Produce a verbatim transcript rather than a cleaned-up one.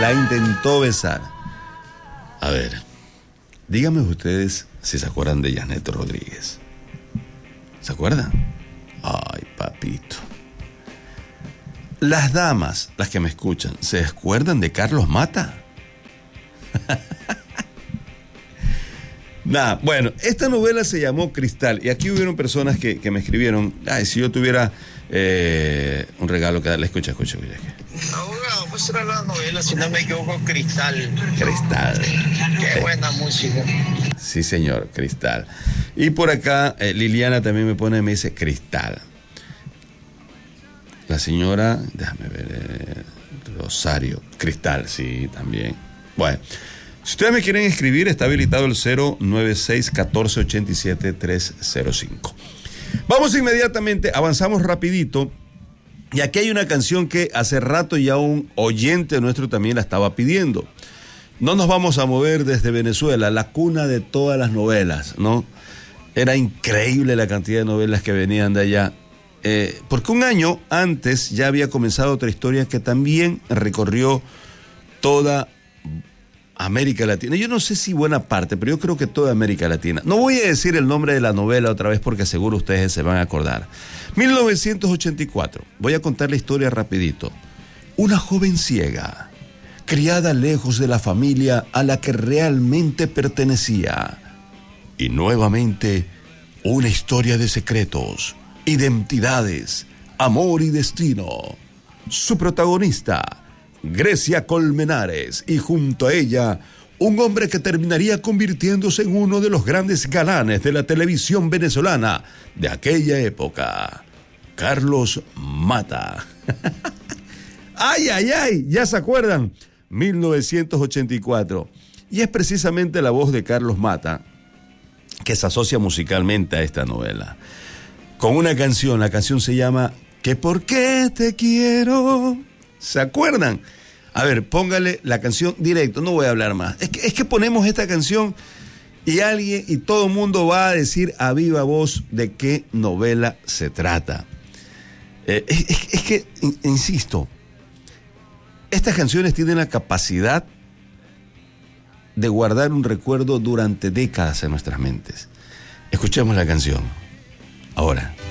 la intentó besar. A ver, díganme ustedes si se acuerdan de Janet Rodríguez. ¿Se acuerdan? Ay, papito. Las damas, las que me escuchan, ¿se acuerdan de Carlos Mata? Nada, bueno, esta novela se llamó Cristal, y aquí hubieron personas que, que me escribieron, ay, si yo tuviera eh, un regalo que darle, escucha, escucha, escucha. Abogado, pues era la novela, si no me equivoco, Cristal. Cristal. Qué buena eh, música. Sí, señor, Cristal. Y por acá, eh, Liliana también me pone, me dice Cristal. La señora, déjame ver, eh, Rosario, Cristal, sí, también. Bueno, si ustedes me quieren escribir, está habilitado el cero nueve seis uno cuatro ocho siete tres cero cinco. Vamos inmediatamente, avanzamos rapidito. Y aquí hay una canción que hace rato ya un oyente nuestro también la estaba pidiendo. No nos vamos a mover desde Venezuela, la cuna de todas las novelas, ¿no? Era increíble la cantidad de novelas que venían de allá. Eh, porque un año antes ya había comenzado otra historia que también recorrió toda América Latina. Yo no sé si buena parte, pero yo creo que toda América Latina. No voy a decir el nombre de la novela otra vez porque seguro ustedes se van a acordar. mil novecientos ochenta y cuatro. Voy a contar la historia rapidito. Una joven ciega, criada lejos de la familia a la que realmente pertenecía. Y nuevamente, una historia de secretos, identidades, amor y destino. Su protagonista, Grecia Colmenares, y junto a ella, un hombre que terminaría convirtiéndose en uno de los grandes galanes de la televisión venezolana de aquella época, Carlos Mata. ¡Ay, ay, ay! ¿Ya se acuerdan? mil novecientos ochenta y cuatro. Y es precisamente la voz de Carlos Mata que se asocia musicalmente a esta novela. Con una canción, la canción se llama ¿Qué por qué te quiero? ¿Se acuerdan? A ver, póngale la canción directo, no voy a hablar más. Es que, es que ponemos esta canción y alguien y todo el mundo va a decir a viva voz de qué novela se trata. Eh, es, es, es que, in, insisto, estas canciones tienen la capacidad de guardar un recuerdo durante décadas en nuestras mentes. Escuchemos la canción ahora.